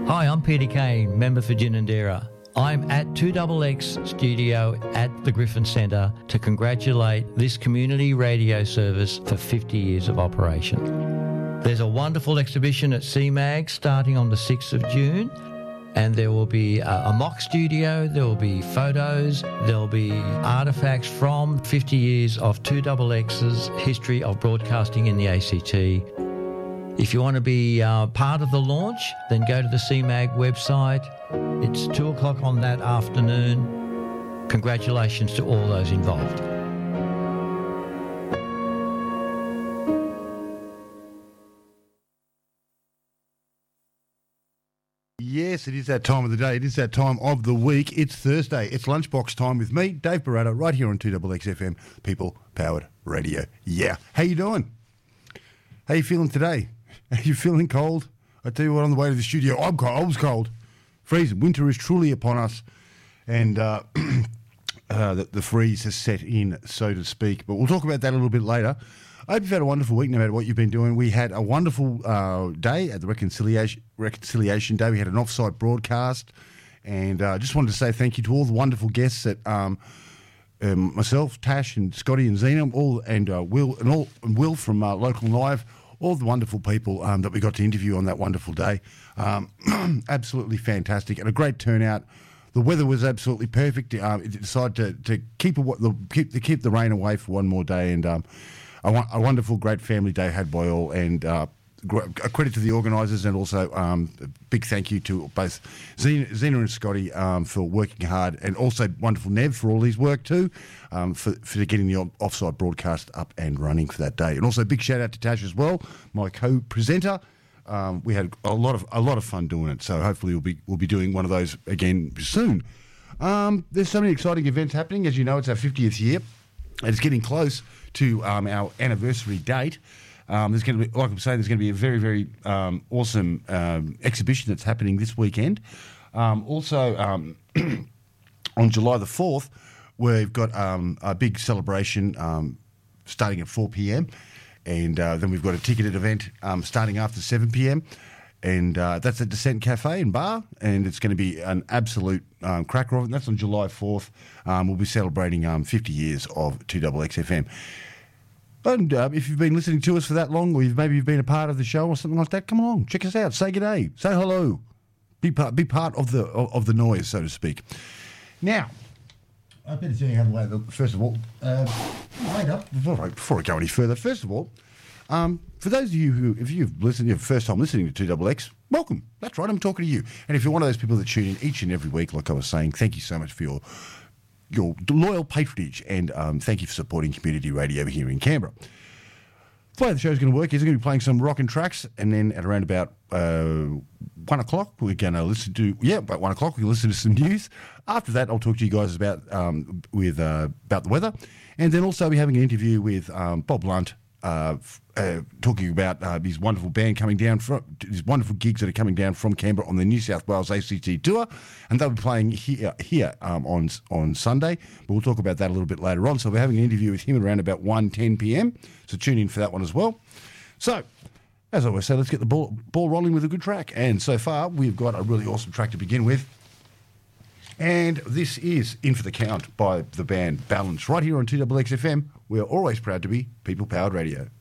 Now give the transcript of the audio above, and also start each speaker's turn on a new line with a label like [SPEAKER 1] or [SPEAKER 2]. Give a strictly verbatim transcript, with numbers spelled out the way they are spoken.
[SPEAKER 1] Hi, I'm Peter Kane, member for Ginninderra. I'm at two X X Studio at the Griffin Centre to congratulate this community radio service for fifty years of operation. There's a wonderful exhibition at C MAG starting on the sixth of June, and there will be a, a mock studio, there will be photos, there will be artefacts from fifty years of two X X's history of broadcasting in the A C T. If you want to be uh, part of the launch, then go to the C MAG website. It's two o'clock on that afternoon. Congratulations to all those involved.
[SPEAKER 2] Yes, it is that time of the day. It is that time of the week. It's Thursday. It's lunchbox time with me, Dave Barratta, right here on two X X F M, People Powered Radio. Yeah. How you doing? How you feeling today? Are you feeling cold? I tell you what, on the way to the studio, I'm cold. I was cold. Freezing. Winter is truly upon us, and uh, uh, the, the freeze has set in, so to speak. But we'll talk about that a little bit later. I hope you've had a wonderful week, no matter what you've been doing. We had a wonderful uh, day at the Reconciliation Reconciliation Day. We had an off-site broadcast, and I uh, just wanted to say thank you to all the wonderful guests that um, um, myself, Tash, and Scotty, and Zena, all and uh, Will, and all and Will from uh, Local Live. All the wonderful people um, that we got to interview on that wonderful day. Um, absolutely fantastic and a great turnout. The weather was absolutely perfect. Um, it decided to, to keep, a, the, keep, to keep the rain away for one more day, and um, a, a wonderful, great family day had by all. And uh, a credit to the organisers, and also um, a big thank you to both Zena, Zena and Scotty um, for working hard, and also wonderful Nev for all his work too, um, for, for getting the offsite broadcast up and running for that day. And also a big shout out to Tash as well, my co-presenter. Um, we had a lot of a lot of fun doing it, so hopefully we'll be we'll be doing one of those again soon. Um, there's so many exciting events happening. As you know, it's our fiftieth year, and it's getting close to um, our anniversary date. Um, there's going to be, like I'm saying, there's going to be a very, very um, awesome um, exhibition that's happening this weekend. Um, also, um, on July the fourth, we've got um, a big celebration um, starting at four p.m. and uh, then we've got a ticketed event um, starting after seven p.m. and uh, that's at Descent Cafe and Bar, and it's going to be an absolute um, cracker of it. That's on July fourth. Um, we'll be celebrating um, fifty years of two X X F M. And uh, if you've been listening to us for that long, or you've, maybe you've been a part of the show or something like that, come along, check us out, say good day, say hello, be part, be part of the of, of the noise, so to speak. Now, I better tell you how to lay the, first of all, uh, wait up, before I, before I go any further, first of all, um, for those of you who, if you've listened, your first time listening to two X X, welcome. That's right, I'm talking to you. And if you're one of those people that tune in each and every week, like I was saying, thank you so much for your your loyal patronage, and um, thank you for supporting community radio here in Canberra. The way the show's going to work is we're going to be playing some rockin' tracks, and then at around about uh, one o'clock, we're going to listen to, yeah, about one o'clock, we'll listen to some news. After that, I'll talk to you guys about um, with uh, about the weather, and then also be having an interview with um, Bob Lunt, uh, f- uh, talking about uh, his wonderful band coming down from, his wonderful gigs that are coming down from Canberra on the New South Wales A C T tour, and they'll be playing here here um, on on Sunday. But we'll talk about that a little bit later on. So we're having an interview with him around about one ten p.m. So tune in for that one as well. So, as I always say, let's get the ball ball rolling with a good track. And so far, we've got a really awesome track to begin with. And this is In for the Count by the band Balance, right here on two X X F M. We're always proud to be People Powered Radio.